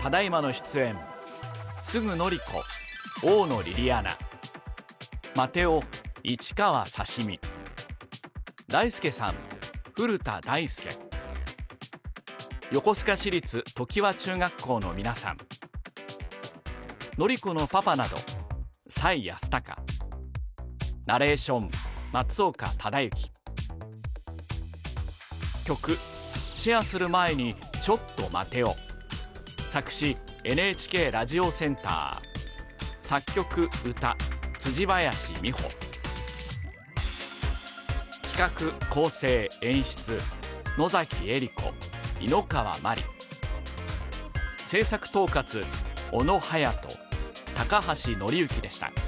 ただいまの出演、すぐのりこ、大野リリアナ、マテオ、市川刺身、大輔さん、古田大輔、横須賀市立常盤中学校の皆さん、のりこのパパなど、蔡康隆、ナレーション、松岡忠之。曲、シェアする前にちょっと待てよ。作詞、NHK ラジオセンター。作曲、歌、辻林美穂。企画、構成、演出、野崎恵理子、井ノ川真理。制作統括、小野隼人、高橋紀之でした。